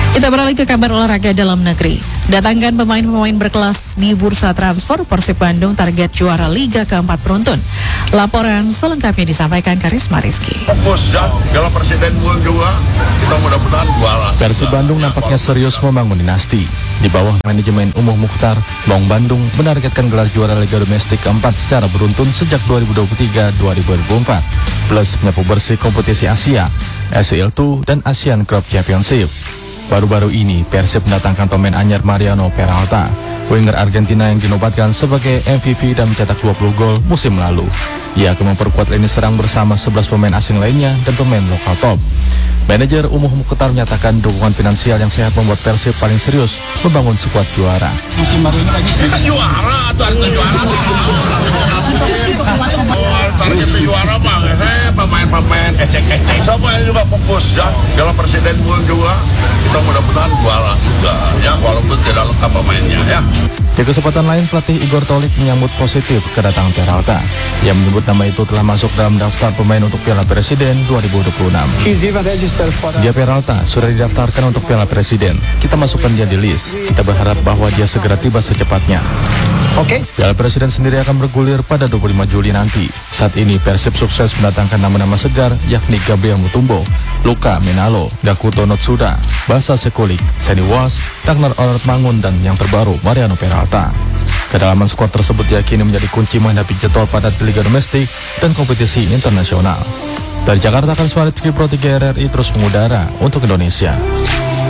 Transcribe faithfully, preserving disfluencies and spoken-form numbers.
Kita beralih ke kabar olahraga dalam negeri. Datangkan pemain-pemain berkelas di bursa transfer, Persib Bandung target juara Liga keempat beruntun. Laporan selengkapnya disampaikan Karisma Rizky. Fokus ya, kalau presiden pun juga kita mudah-mudahan juara. Persib Bandung nampaknya serius membangun dinasti. Di bawah manajemen Umuh Mukhtar, Maung Bandung menargetkan gelar juara Liga Domestik keempat secara beruntun sejak dua ribu dua puluh tiga dua ribu dua puluh empat, plus menyapu bersih kompetisi Asia, S E L dua dan Asian Cup Championship. Baru-baru ini, Persib mendatangkan pemain anyar Mariano Peralta, winger Argentina yang dinobatkan sebagai M V P dan mencetak dua puluh gol musim lalu. Ia akan memperkuat lini serang bersama sebelas pemain asing lainnya dan pemain lokal top. Manajer Umuh Mukhtar menyatakan dukungan finansial yang sehat membuat Persib paling serius membangun skuad juara. Musim baru ini lagi Kita juara atau harga juara? Oh, target juara mah, saya pemain-pemain ecek-ecek. Sama juga fokus ya, kalau presiden pun juga kita mudah-mudahan juara juga ya, walaupun tidak lengkap pemainnya ya. Di kesempatan lain, pelatih Igor Tolik menyambut positif kedatangan Peralta. Ia menyebut nama itu telah masuk dalam daftar pemain untuk Piala Presiden dua ribu dua puluh enam. Dia Peralta sudah didaftarkan untuk Piala Presiden. Kita masukkan dia di list. Kita berharap bahwa dia segera tiba secepatnya. Oke. Piala Presiden sendiri akan bergulir pada dua puluh lima Juli nanti. Saat ini Persib sukses mendatangkan nama-nama segar, yakni Gabriel Mutombo, Luka Menalo, Gakuto Notsuda, Basa Sekulik, Seni Was, Ragnar Orert Mangun, dan yang terbaru Mariano Peralta. Kedalaman skuad tersebut diyakini menjadi kunci menghadapi jadwal padat di Liga Domestik dan kompetisi internasional. Dari Jakarta, Karisma Rizky Pro tiga R R I terus mengudara untuk Indonesia.